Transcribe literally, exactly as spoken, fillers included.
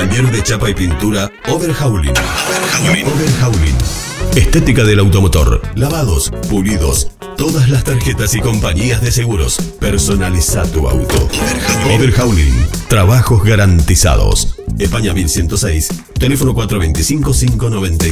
Taller de chapa y pintura Overhauling. Overhauling. Overhauling. Estética del automotor. Lavados, pulidos. Todas las tarjetas y compañías de seguros. Personaliza tu auto. Overhauling. Overhauling. Trabajos garantizados. España mil ciento seis. Teléfono cuatro dos cinco, cinco nueve